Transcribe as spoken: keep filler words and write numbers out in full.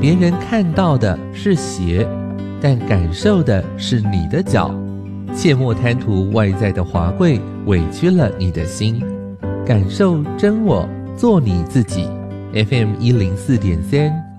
别人看到的是鞋，但感受的是你的脚。切莫贪图外在的华贵，委屈了你的心。感受真我，做你自己。 F M 一零四点三